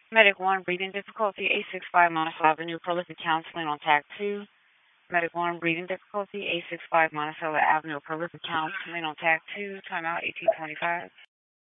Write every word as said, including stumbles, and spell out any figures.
Medic one, breathing difficulty, eight six five Monticello Avenue, prolific counseling on tag two. Medic one, breathing difficulty, eight six five Monticello Avenue, prolific counseling on tag two, timeout eighteen twenty-five.